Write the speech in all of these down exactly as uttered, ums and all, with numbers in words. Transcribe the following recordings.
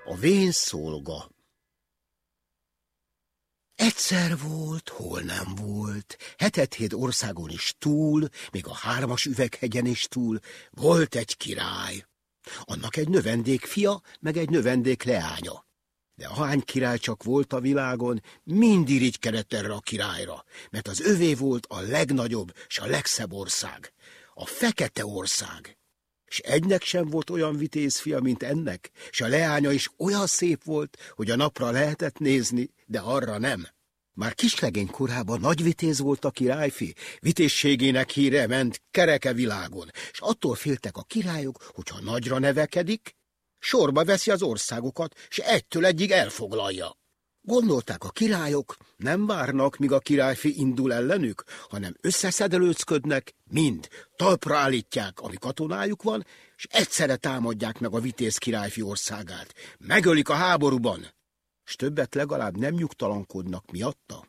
A vén szolga. Egyszer volt, hol nem volt, hetet-hét országon is túl, még a hármas üveghegyen is túl, volt egy király. Annak egy növendék fia, meg egy növendék leánya. De ahány király csak volt a világon, mind irigykedett erre a királyra, mert az övé volt a legnagyobb s a legszebb ország, a Fekete Ország. És egynek sem volt olyan vitéz fia, mint ennek, és a leánya is olyan szép volt, hogy a napra lehetett nézni, de arra nem. Már kislegény korában nagy vitéz volt a királyfi, vitézségének híre ment kereke világon, és attól féltek a királyok, hogyha nagyra nevekedik, sorba veszi az országokat, és egytől egyig elfoglalja. Gondolták a királyok, nem várnak, míg a királyfi indul ellenük, hanem összeszedelőcködnek, mind talpra állítják, ami katonájuk van, és egyszerre támadják meg a vitéz királyfi országát. Megölik a háborúban, és többet legalább nem nyugtalankodnak miatta.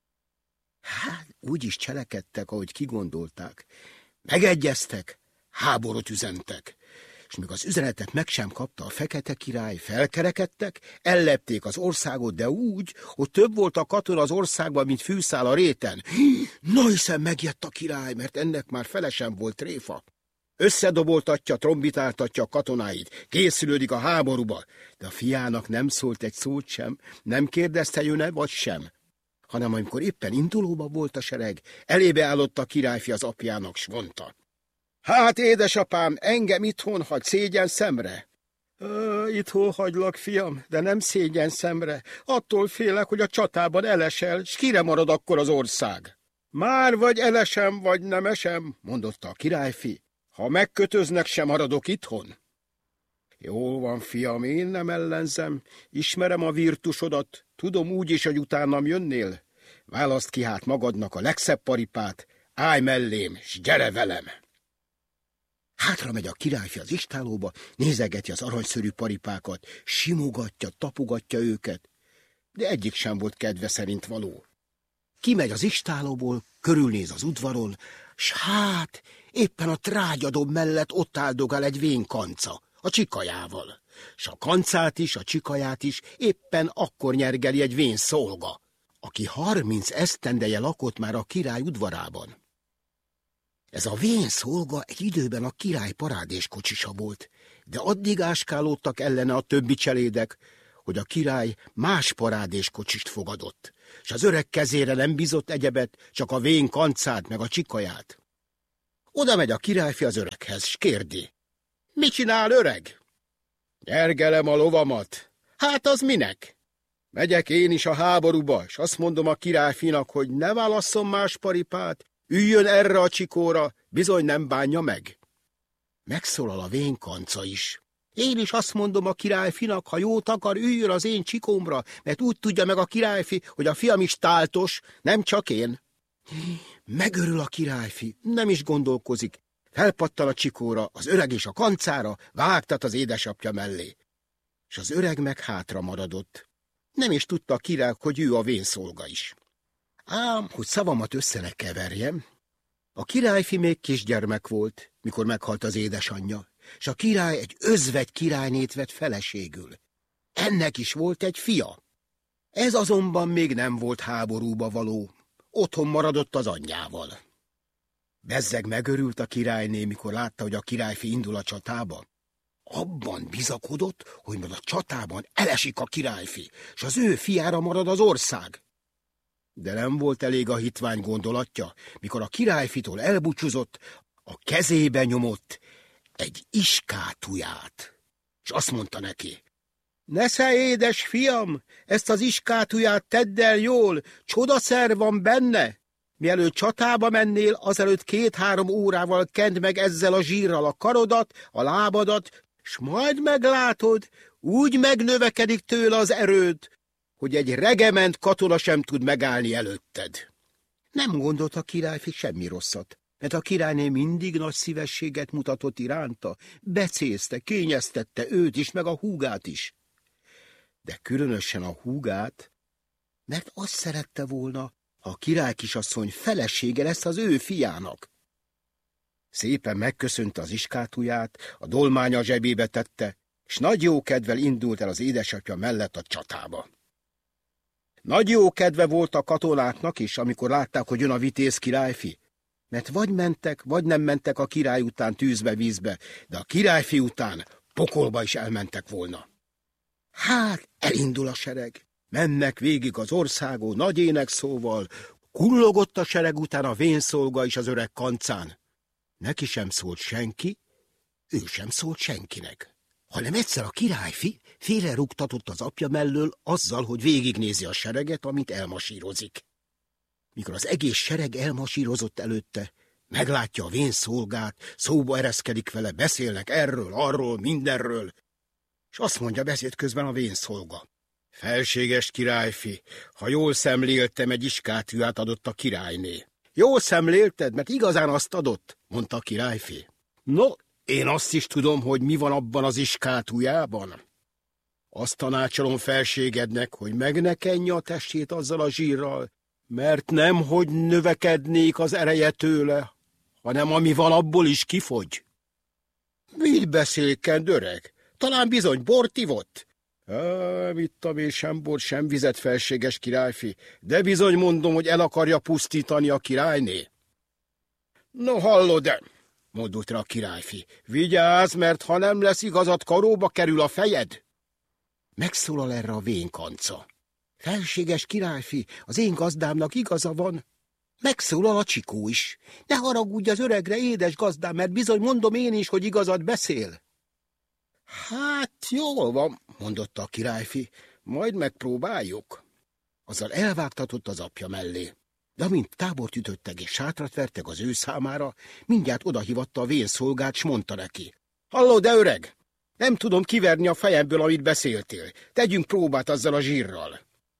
Hát, úgy is cselekedtek, ahogy kigondolták. Megegyeztek, háborút üzentek. És míg az üzenetet meg sem kapta a fekete király, felkerekedtek, ellepték az országot, de úgy, hogy több volt a katona az országban, mint fűszál a réten. Na hiszen megjött a király, mert ennek már fele sem volt tréfa. Összedoboltatja, trombitáltatja a katonáit, készülődik a háborúba, de a fiának nem szólt egy szót sem, nem kérdezte, jön-e vagy sem, hanem amikor éppen indulóba volt a sereg, elébe állott a királyfi az apjának, s mondta: Hát, édesapám, engem itthon hagy szégyen szemre. Ö, itthon hagylak, fiam, de nem szégyen szemre. Attól félek, hogy a csatában elesel, s kire marad akkor az ország. Már vagy elesem, vagy nem esem, mondotta a királyfi. Ha megkötöznek, sem maradok itthon. Jól van, fiam, én nem ellenzem, ismerem a virtusodat, tudom úgy is, hogy utánam jönnél. Válaszd ki hát magadnak a legszebb paripát, állj mellém, s gyere velem. Hátra megy a királyfi az istállóba, nézegeti az aranyszörű paripákat, simogatja, tapogatja őket, de egyik sem volt kedve szerint való. Kimegy az istállóból, körülnéz az udvaron, s hát éppen a trágyadob mellett ott áldogál egy vén kanca, a csikajával, s a kancát is, a csikaját is éppen akkor nyergeli egy vén szolga, aki harminc esztendeje lakott már a király udvarában. Ez a vén szolga egy időben a király parádéskocsisa volt, de addig áskálódtak ellene a többi cselédek, hogy a király más parádéskocsist fogadott, s az öreg kezére nem bízott egyebet, csak a vén kancát meg a csikaját. Oda megy a királyfi az öreghez, s kérdi: Mit csinál, öreg? Nyergelem a lovamat. Hát az minek? Megyek én is a háborúba, s azt mondom a királyfinak, hogy ne válasszon más paripát, üljön erre a csikóra, bizony nem bánja meg. Megszólal a vén kanca is. Én is azt mondom a királyfinak, ha jót akar, üljön az én csikómra, mert úgy tudja meg a királyfi, hogy a fiam is táltos, nem csak én. Megörül a királyfi, nem is gondolkozik. Felpattan a csikóra, az öreg és a kancára, vágtat az édesapja mellé. És az öreg meg hátra maradott. Nem is tudta a király, hogy ő a vén szolga is. Ám, hogy szavamat össze ne keverjem, a királyfi még kisgyermek volt, mikor meghalt az édesanyja, és a király egy özvegy királynét vett feleségül. Ennek is volt egy fia. Ez azonban még nem volt háborúba való, otthon maradott az anyjával. Bezzeg megörült a királyné, mikor látta, hogy a királyfi indul a csatába. Abban bizakodott, hogy majd a csatában elesik a királyfi, és az ő fiára marad az ország. De nem volt elég a hitvány gondolatja, mikor a királyfitól elbúcsúzott, a kezébe nyomott egy iskátuját, és azt mondta neki: Nesze, édes fiam, ezt az iskátuját tedd el jól, csodaszer van benne. Mielőtt csatába mennél, azelőtt két-három órával kend meg ezzel a zsírral a karodat, a lábadat, s majd meglátod, úgy megnövekedik tőle az erőd, hogy egy regement katona sem tud megállni előtted. Nem gondolt a királyfi semmi rosszat, mert a királyné mindig nagy szívességet mutatott iránta, becézte, kényeztette őt is, meg a húgát is. De különösen a húgát, mert azt szerette volna, ha a király kisasszony felesége lesz az ő fiának. Szépen megköszönte az iskátuját, a dolmánya zsebébe tette, s nagy jókedvel indult el az édesapja mellett a csatába. Nagy jó kedve volt a katonáknak is, amikor látták, hogy jön a vitéz királyfi, mert vagy mentek, vagy nem mentek a király után tűzbe-vízbe, de a királyfi után pokolba is elmentek volna. Hát, elindul a sereg. Mennek végig az országon nagy énekszóval, kullogott a sereg után a vénszolga is az öreg kancán. Neki sem szólt senki, ő sem szólt senkinek. Hanem egyszer a királyfi félrerúgtatott az apja mellől azzal, hogy végignézi a sereget, amit elmasírozik. Mikor az egész sereg elmasírozott előtte, meglátja a vénszolgát, szóba ereszkedik vele, beszélnek erről, arról, mindenről, és azt mondja beszéd közben a vénszolga. Felséges királyfi, ha jól szemléltem, egy iskátűát adott a királyné. Jól szemlélted, mert igazán azt adott, mondta a királyfi. No, én azt is tudom, hogy mi van abban az iskátújában. Azt tanácsolom felségednek, hogy meg ne kenje a testét azzal a zsírral, mert nem, hogy növekednék az ereje tőle, hanem ami van, abból is kifogy. Mit beszélkend, öreg? Talán bizony bort ivott? Á, ittam én sem bort, sem vizet, felséges királyfi, de bizony mondom, hogy el akarja pusztítani a királyné. No, hallod-e? Mondott rá a királyfi. Vigyázz, mert ha nem lesz igazad, karóba kerül a fejed. Megszólal erre a vénkanca. Felséges királyfi, az én gazdámnak igaza van. Megszólal a csikó is. Ne haragudj az öregre, édes gazdám, mert bizony mondom én is, hogy igazad beszél. Hát, jól van, mondotta a királyfi, majd megpróbáljuk. Azzal elvágtatott az apja mellé. De amint tábort ütöttek és sátrat vertek az ő számára, mindjárt odahívatta a vénszolgát, s mondta neki. Halló, de öreg, nem tudom kiverni a fejemből, amit beszéltél. Tegyünk próbát azzal a zsírral.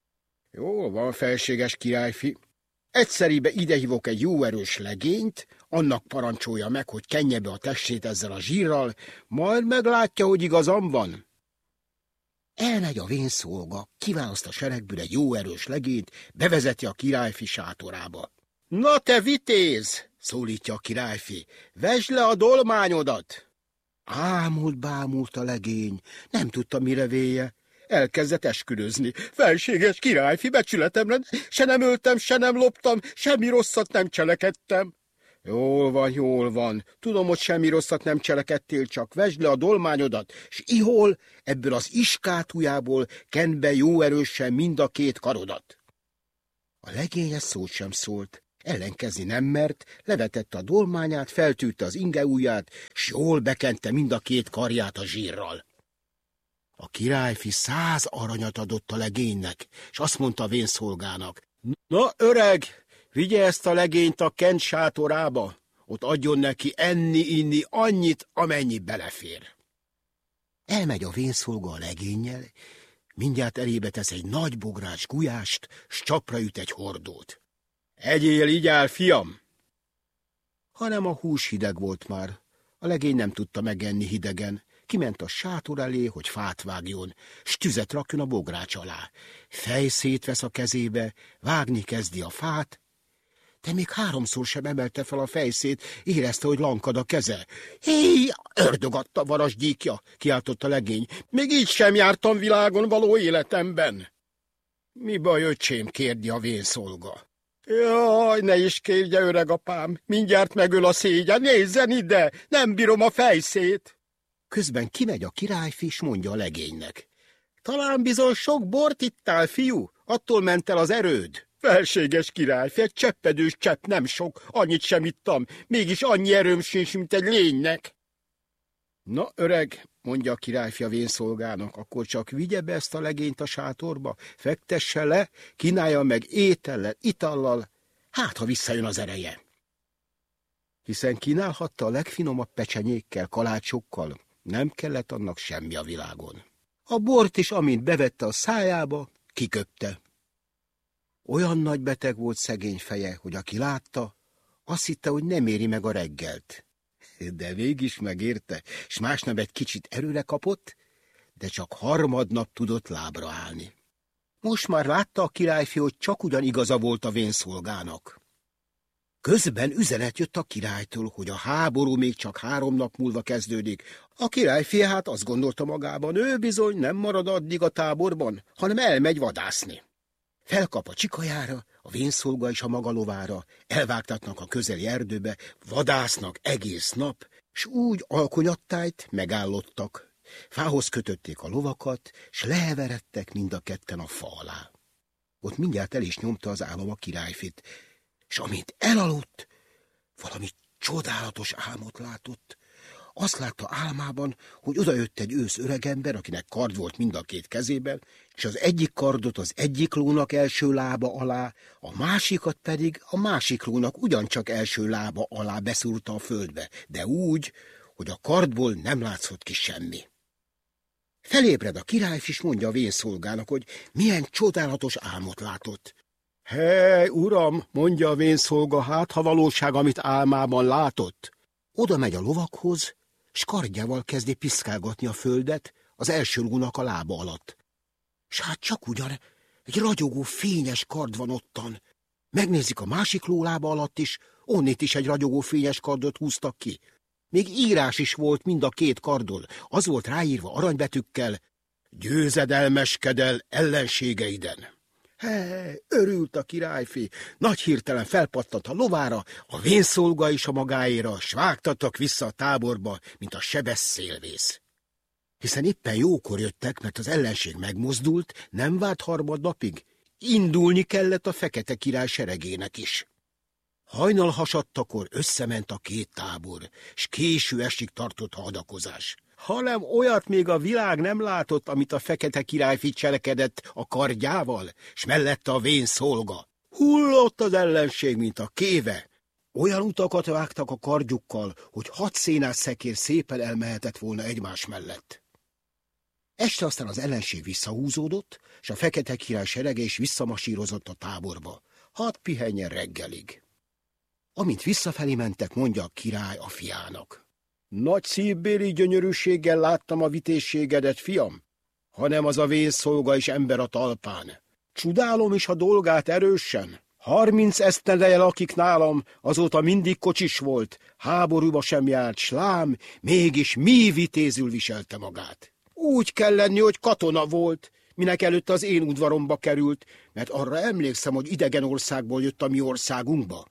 Jól van, felséges királyfi. Egyszeribe idehívok egy jó erős legényt, annak parancsolja meg, hogy kenje be a testét ezzel a zsírral, majd meglátja, hogy igazam van. Elmegy a vénszolga, kiválaszt a seregből egy jó erős legényt, bevezeti a királyfi sátorába. Na te vitéz, szólítja a királyfi, vesd le a dolmányodat. Ámult, bámult a legény, nem tudta, mire véje. Elkezdett esküdözni. Felséges királyfi, becsületemre, se nem öltem, se nem loptam, semmi rosszat nem cselekedtem. Jól van, jól van. Tudom, hogy semmi rosszat nem cselekedtél, csak vesd le a dolmányodat, s ihol ebből az iskátújából kend be jó erősen mind a két karodat. A legény szót sem szólt. Ellenkezni nem mert, levetette a dolmányát, feltűrte az ingeujját, s jól bekente mind a két karját a zsírral. A királyfi száz aranyat adott a legénynek, és azt mondta a vénszolgának, na öreg, vigye ezt a legényt a kent sátorába, ott adjon neki enni-inni annyit, amennyi belefér. Elmegy a vénszolga a legénnyel, mindjárt elébe tesz egy nagy bogrács gulyást, s csapra üt egy hordót. Egyél, igyál, fiam! Hanem a hús hideg volt már, a legény nem tudta megenni hidegen, kiment a sátor elé, hogy fát vágjon, s tüzet rakjon a bogrács alá. Fejszét vesz a kezébe, vágni kezdi a fát, de még háromszor sem emelte fel a fejszét, érezte, hogy lankad a keze. Hé, ördögatta varasgyíkja, kiáltott a legény, még így sem jártam világon való életemben. Mi baj, öcsém, kérdi a vénszolga. Jaj, ne is kérje, öreg apám, mindjárt megöl a szégyen, nézzen ide, nem bírom a fejszét. Közben kimegy a királyfi, s mondja a legénynek. Talán bizony sok bort ittál, fiú, attól ment el az erőd. Felséges királyfi, egy cseppedős csepp nem sok, annyit sem ittam, mégis annyi erőm sincs, mint egy lénynek. Na, öreg, mondja a királyfi a vénszolgának, akkor csak vigye be ezt a legényt a sátorba, fektesse le, kínálja meg étellel, itallal, hát ha visszajön az ereje. Hiszen kínálhatta a legfinomabb pecsenyékkel, kalácsokkal, nem kellett annak semmi a világon. A bort is, amint bevette a szájába, kiköpte. Olyan nagy beteg volt szegény feje, hogy aki látta, azt hitte, hogy nem éri meg a reggelt. De végig megérte, s másnap egy kicsit erőre kapott, de csak harmadnap tudott lábra állni. Most már látta a királyfi, hogy csak ugyan igaza volt a vénszolgának. Közben üzenet jött a királytól, hogy a háború még csak három nap múlva kezdődik. A királyfia hát azt gondolta magában, ő bizony nem marad addig a táborban, hanem elmegy vadászni. Felkap a csikajára, a vénszolga és a maga lovára, elvágtatnak a közeli erdőbe, vadásznak egész nap, s úgy alkonyattájt megállottak. Fához kötötték a lovakat, s leheveredtek mind a ketten a fa alá. Ott mindjárt el is nyomta az álom a királyfit, s amint elaludt, valami csodálatos álmot látott. Azt látta álmában, hogy odajött egy ősz öregember, akinek kard volt mind a két kezében, és az egyik kardot az egyik lónak első lába alá, a másikat pedig a másik lónak ugyancsak első lába alá beszúrta a földbe, de úgy, hogy a kardból nem látszott ki semmi. Felébred a királyfi, és mondja a vénszolgának, hogy milyen csodálatos álmot látott. Hely, uram, mondja a vénszolga, hát ha valóság, amit álmában látott. Oda megy a lovakhoz, s kardjával kezdi piszkálgatni a földet az első lónak a lába alatt. S hát csak ugyan egy ragyogó, fényes kard van ottan. Megnézik a másik ló lába alatt is, onnét is egy ragyogó, fényes kardot húztak ki. Még írás is volt mind a két kardon, az volt ráírva aranybetűkkel: győzedelmeskedel ellenségeiden. Hely, örült a királyfi, nagy hirtelen felpattant a lovára, a vénszolga is a magáéra, s vágtattak vissza a táborba, mint a sebes szélvész. Hiszen éppen jókor jöttek, mert az ellenség megmozdult, nem várt harmadnapig, indulni kellett a fekete király seregének is. Hajnal hasadtakor összement a két tábor, s késő estig tartott a hadakozás. Hanem olyat még a világ nem látott, amit a fekete királyfi cselekedett a kardjával, s mellette a vénszolga. Hullott az ellenség, mint a kéve. Olyan utakat vágtak a kardjukkal, hogy hat szénás szekér szépen elmehetett volna egymás mellett. Este aztán az ellenség visszahúzódott, s a fekete király serege is visszamasírozott a táborba. Hadd pihenjen reggelig. Amint visszafelé mentek, mondja a király a fiának. Nagy szívbéli gyönyörűséggel láttam a vitézségedet, fiam, hanem az a vénszolga is ember a talpán. Csodálom is a dolgát erősen. Harminc esztendeje lakik nálam, azóta mindig kocsis volt, háborúba sem járt, s lám, mégis mi vitézül viselte magát. Úgy kell lenni, hogy katona volt, minek előtt az én udvaromba került, mert arra emlékszem, hogy idegen országból jött a mi országunkba.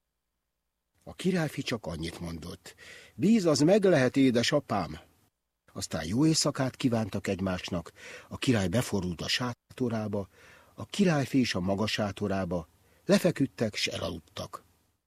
A királyfi csak annyit mondott. Bíz, az meg lehet, édesapám. Aztán jó éjszakát kívántak egymásnak, a király befordult a sátorába, a királyfi is a maga sátorába, lefeküdtek, s elaludtak.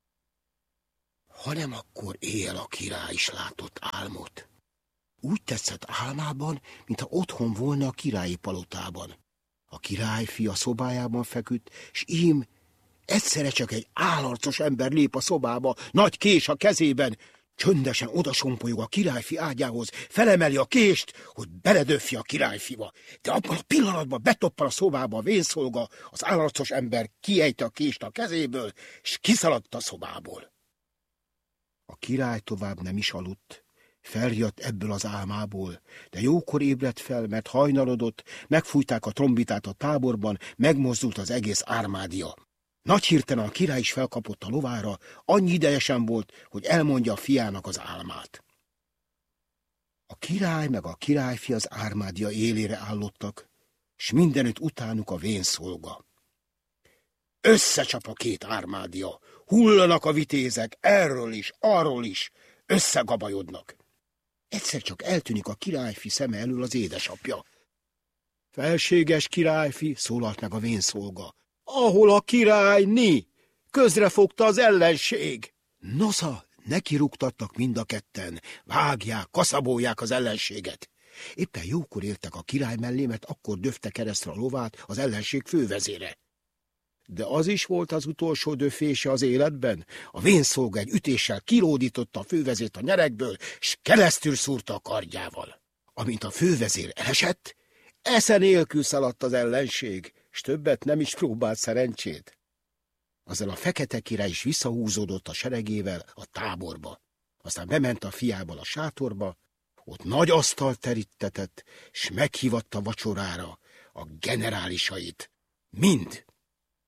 Hanem akkor éjjel a király is látott álmot. Úgy tetszett álmában, mintha otthon volna a királyi palotában. A királyfi a szobájában feküdt, s ím egyszerre csak egy állarcos ember lép a szobába, nagy kés a kezében, csöndesen odasompolyog a királyfi ágyához, felemeli a kést, hogy beledöfje a királyfiba. De abban a pillanatban betoppan a szobába a vénszolga, az állarcos ember kiejte a kést a kezéből, és kiszaladt a szobából. A király tovább nem is aludt. Feljött ebből az álmából, de jókor ébredt fel, mert hajnalodott, megfújták a trombitát a táborban, megmozdult az egész ármádia. Nagy hirtelen a király is felkapott a lovára, annyi ideje sem volt, hogy elmondja a fiának az álmát. A király meg a királyfi az ármádia élére állottak, s mindenütt utánuk a vénszolga. Összecsap a két ármádia, hullanak a vitézek, erről is, arról is, összegabajodnak. Egyszer csak eltűnik a királyfi szeme elől az édesapja. Felséges királyfi, szólalt meg a vénszolga. Ahol a király ni, közrefogta az ellenség. Nosza, nekirúgtattak mind a ketten, vágják, kaszabolják az ellenséget. Éppen jókor értek a király mellé, mert akkor döfte keresztre a lovát az ellenség fővezére. De az is volt az utolsó döfése az életben. A vénszolga egy ütéssel kilódította a fővezért a nyerekből, s keresztül szúrta a kardjával. Amint a fővezér elesett, esze nélkül szaladt az ellenség, s többet nem is próbált szerencsét. Azzal a fekete király is visszahúzódott a seregével a táborba. Aztán bement a fiával a sátorba, ott nagy asztalt teríttetett, s meghívatta vacsorára a generálisait. Mind.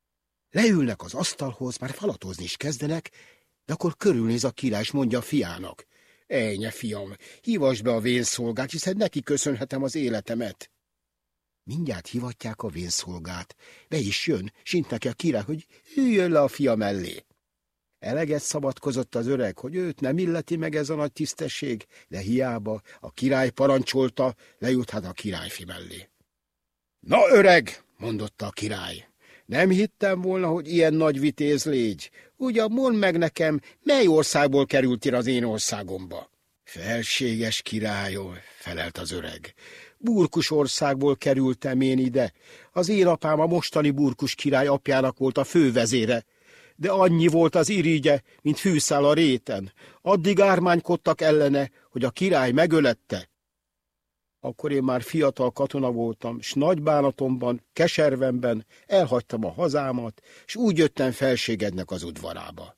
Leülnek az asztalhoz, már falatozni is kezdenek, de akkor körülnéz a király, és mondja a fiának: Ejnye, fiam, hívasd be a vénszolgát, hiszen neki köszönhetem az életemet. Mindjárt hivatják a vénszolgát. Be is jön, sint neki a király, hogy üljön le a fia mellé. Eleget szabadkozott az öreg, hogy őt nem illeti meg ez a nagy tisztesség, de hiába, a király parancsolta, lejuthat a királyfi mellé. Na, öreg, mondotta a király, nem hittem volna, hogy ilyen nagy vitéz légy. Ugyan mondd meg nekem, mely országból kerültél az én országomba? Felséges királyom, felelt az öreg. Burkus országból kerültem én ide. Az én apám a mostani Burkus király apjának volt a fővezére, de annyi volt az irigye, mint fűszál a réten. Addig ármánykodtak ellene, hogy a király megölette. Akkor én már fiatal katona voltam, s nagy bánatomban, keservemben elhagytam a hazámat, s úgy jöttem felségednek az udvarába.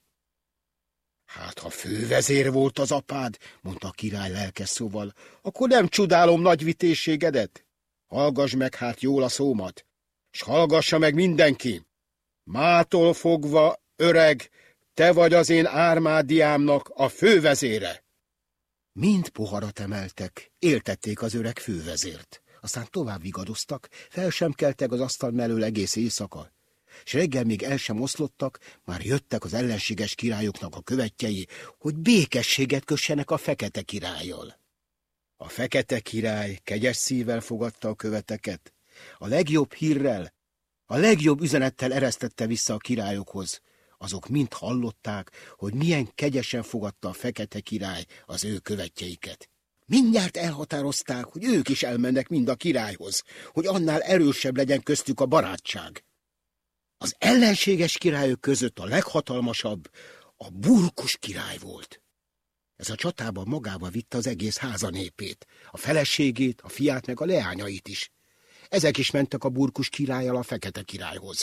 Hát, ha fővezér volt az apád, mondta a király lelkes szóval, akkor nem csodálom nagy vitézségedet. Hallgass meg hát jól a szómat, s hallgassa meg mindenki. Mától fogva, öreg, te vagy az én Ármádiámnak a fővezére. Mind poharat emeltek, éltették az öreg fővezért. Aztán tovább vigadoztak, fel sem keltek az asztal mellől egész éjszaka. S reggel még el sem oszlottak, már jöttek az ellenséges királyoknak a követjei, hogy békességet kössenek a fekete királlyal. A fekete király kegyes szívvel fogadta a követeket, a legjobb hírrel, a legjobb üzenettel eresztette vissza a királyokhoz. Azok mind hallották, hogy milyen kegyesen fogadta a fekete király az ő követjeiket. Mindjárt elhatározták, hogy ők is elmennek mind a királyhoz, hogy annál erősebb legyen köztük a barátság. Az ellenséges királyok között a leghatalmasabb a Burkus király volt. Ez a csatában magába vitte az egész háza népét, a feleségét, a fiát meg a leányait is. Ezek is mentek a Burkus királlyal a fekete királyhoz.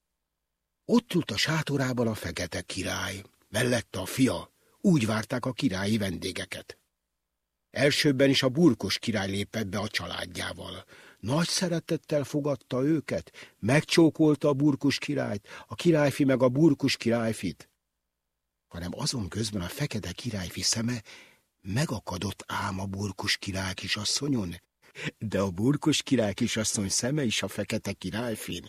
Ott ült a sátorában a fekete király, mellette a fia, úgy várták a királyi vendégeket. Elsőbben is a Burkus király lépett be a családjával. Nagy szeretettel fogadta őket, megcsókolta a Burkus királyt, a királyfi meg a Burkus királyfit. Hanem azon közben a fekete királyfi szeme megakadott ám a Burkus király kisasszonyon, de a Burkus király kisasszony szeme is a fekete királyfin.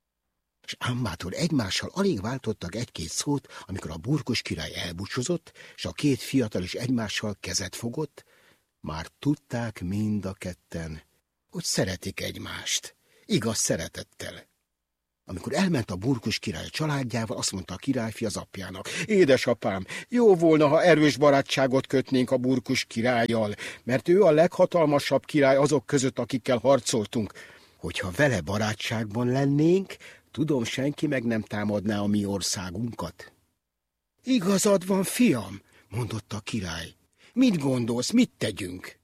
És ám bátor egymással alig váltottak egy-két szót, amikor a Burkus király elbúcsúzott, és a két fiatal is egymással kezet fogott, már tudták mind a ketten, hogy szeretik egymást, igaz szeretettel. Amikor elment a Burkus király családjával, azt mondta a királyfi az apjának: Édesapám, jó volna, ha erős barátságot kötnénk a Burkus királlyal, mert ő a leghatalmasabb király azok között, akikkel harcoltunk. Hogyha vele barátságban lennénk, tudom, senki meg nem támadná a mi országunkat. Igazad van, fiam, mondotta a király. Mit gondolsz, mit tegyünk?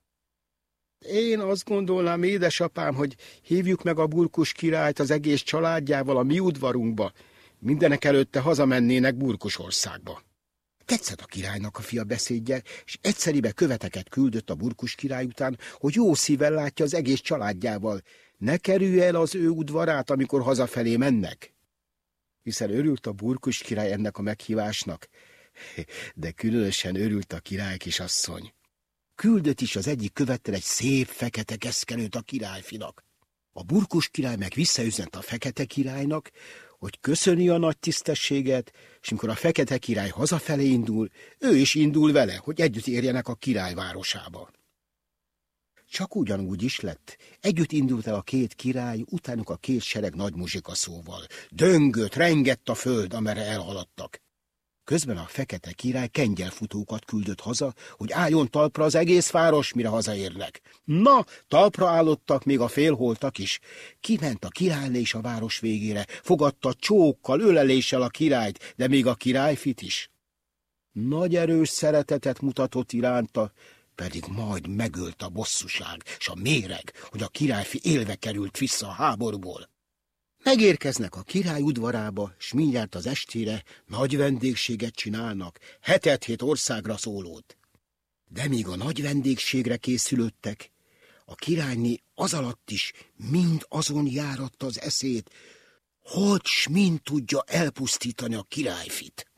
Én azt gondolnám, édesapám, hogy hívjuk meg a Burkus királyt az egész családjával a mi udvarunkba. Mindenek előtte hazamennének Burkusországba. Tetszett a királynak a fia beszédje, és egyszeribe követeket küldött a Burkus király után, hogy jó szívvel látja az egész családjával. Ne kerülj el az ő udvarát, amikor hazafelé mennek. Hiszen örült a Burkus király ennek a meghívásnak, de különösen örült a király kisasszony. Küldött is az egyik követtel egy szép fekete keszkenőt a királyfinak. A Burkus király meg visszaüzent a fekete királynak, hogy köszöni a nagy tisztességet, és amikor a fekete király hazafelé indul, ő is indul vele, hogy együtt érjenek a király városába. Csak ugyanúgy is lett. Együtt indult el a két király, utánuk a két sereg nagy muzsikaszóval. Döngött, rengett a föld, amerre elhaladtak. Közben a fekete király kengyelfutókat küldött haza, hogy álljon talpra az egész város, mire hazaérnek. Na, talpra állottak még a félholtak is. Kiment a királyné is a város végére, fogadta csókkal, öleléssel a királyt, de még a királyfit is. Nagy erős szeretetet mutatott iránta, pedig majd megölt a bosszúság s a méreg, hogy a királyfi élve került vissza a háborúból. Megérkeznek a király udvarába, s mindjárt az estére nagy vendégséget csinálnak, hetet-hét országra szólót. De míg a nagy vendégségre készülődtek, a királyné az alatt is mind azon járatta az eszét, hogy s mind tudja elpusztítani a királyfit.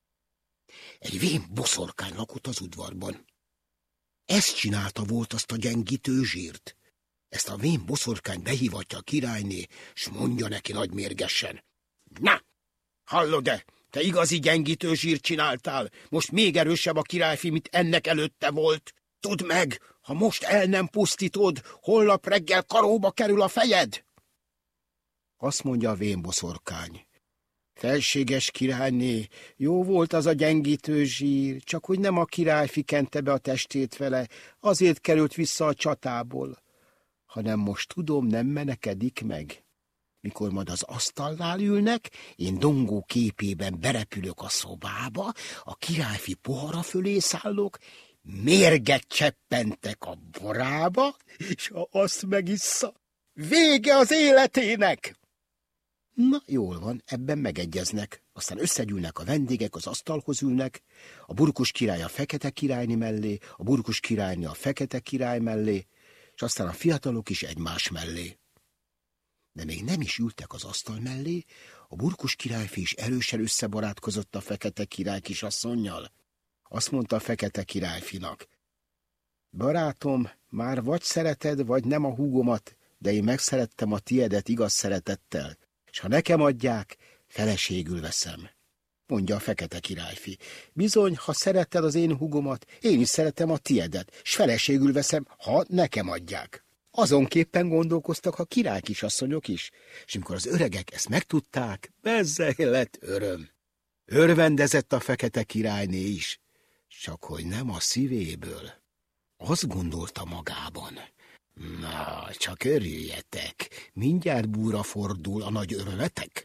Egy vén boszorkány lakott az udvarban. Ezt csinálta volt azt a gyengítő zsírt. Ezt a vén boszorkány behívatja a királyné, s mondja neki nagy mérgesen: na, hallod-e, te igazi gyengítő zsírt csináltál, most még erősebb a királyfi, mint ennek előtte volt. Tudd meg, ha most el nem pusztítod, holnap reggel karóba kerül a fejed. Azt mondja a vén boszorkány: felséges királyné, jó volt az a gyengítő zsír, csak hogy nem a királyfi kente be a testét vele, azért került vissza a csatából, hanem most tudom, nem menekedik meg. Mikor majd az asztalnál ülnek, én Dongó képében berepülök a szobába, a királyfi pohara fölé szállok, mérget cseppentek a borába, és ha azt megissza, vége az életének! Na, jól van, ebben megegyeznek. Aztán összegyűlnek a vendégek, az asztalhoz ülnek, a burkus király a fekete királyné mellé, a burkus királyné a fekete király mellé, és aztán a fiatalok is egymás mellé. De még nem is ültek az asztal mellé, a burkus királyfi is erősen összebarátkozott a fekete király kisasszonnyal. Azt mondta a fekete királyfinak: barátom, már vagy szereted, vagy nem a húgomat, de én megszerettem a tiedet igaz szeretettel, és ha nekem adják, feleségül veszem. Mondja a fekete királyfi: bizony, ha szereted az én húgomat, én is szeretem a tiedet, s feleségül veszem, ha nekem adják. Azonképpen gondolkoztak a király kisasszonyok is, és amikor az öregek ezt megtudták, bezzel lett öröm. Örvendezett a fekete királyné is, csak hogy nem a szívéből. Azt gondolta magában: na, csak örüljetek, mindjárt búra fordul a nagy örömetek.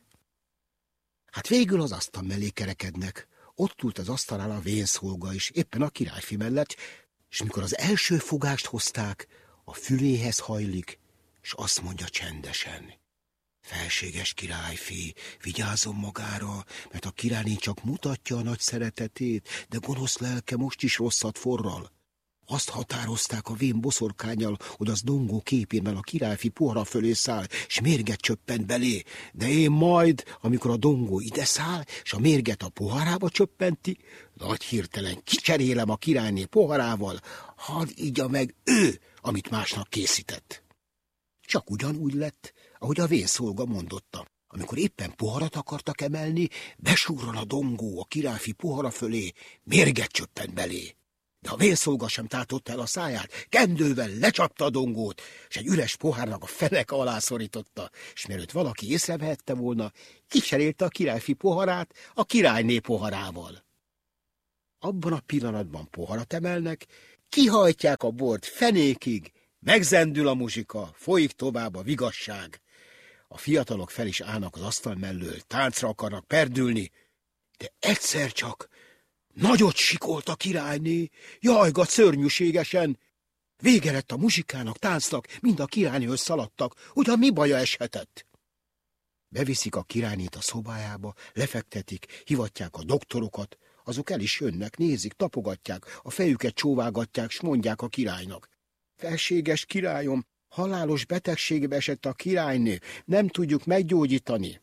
Hát végül az asztal mellé kerekednek. Ott ült az asztalán a vénszolga is, éppen a királyfi mellett, és mikor az első fogást hozták, a füléhez hajlik, és azt mondja csendesen: felséges királyfi, vigyázzon magára, mert a királyné csak mutatja a nagy szeretetét, de gonosz lelke most is rosszat forral. Azt határozták a vén boszorkánnyal, hogy az Dongó képében a királyfi pohara fölé száll, s mérget csöppent belé, de én majd, amikor a Dongó ide száll, s a mérget a poharába csöppenti, nagy hirtelen kicserélem a királyné poharával, hadd igya meg ő, amit másnak készített. Csak ugyanúgy lett, ahogy a vénszolga mondotta. Amikor éppen poharat akartak emelni, besúrral a Dongó a királyfi pohara fölé, mérget csöppent belé. De a vénszolga sem tátott el a száját, kendővel lecsapta a Dongót, és egy üres pohárnak a feneke alá szorította, és mielőtt valaki észrevehette volna, kicserélte a királyfi poharát a királyné poharával. Abban a pillanatban poharat emelnek, kihajtják a bort fenékig, megzendül a muzsika, folyik tovább a vigasság. A fiatalok fel is állnak az asztal mellől, táncra akarnak perdülni, de egyszer csak nagyot sikolt a királyné, jajgat szörnyűségesen. Vége lett a muzsikának, táncnak, mind a királynéhöz szaladtak, ugyan mi baja eshetett. Beviszik a királynét a szobájába, lefektetik, hivatják a doktorokat, azok el is jönnek, nézik, tapogatják, a fejüket csóvágatják, s mondják a királynak: felséges királyom, halálos betegségbe esett a királyné, nem tudjuk meggyógyítani.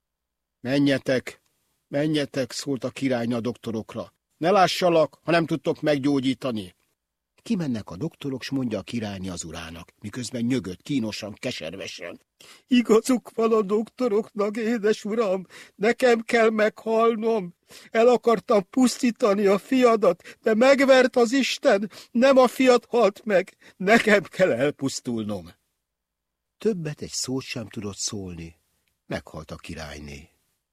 Menjetek, menjetek, szólt a királyné a doktorokra. Ne lássalak, ha nem tudtok meggyógyítani. Kimennek a doktorok, s mondja a királyné az urának, miközben nyögött, kínosan, keservesen: igazuk van a doktoroknak, édes uram, nekem kell meghalnom. El akartam pusztítani a fiadat, de megvert az Isten, nem a fiat halt meg, nekem kell elpusztulnom. Többet egy szót sem tudott szólni, meghalt a királyné.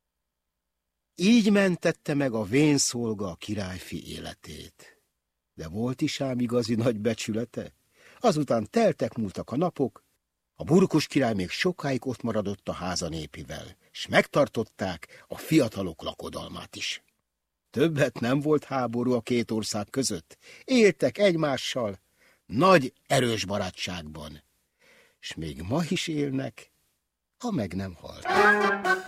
Így mentette meg a vénszolga a királyfi életét. De volt is ám igazi nagy becsülete. Azután teltek múltak a napok, a burkus király még sokáig ott maradott a háza népivel, s megtartották a fiatalok lakodalmát is. Többet nem volt háború a két ország között, éltek egymással, nagy, erős barátságban, s még ma is élnek, ha meg nem halt.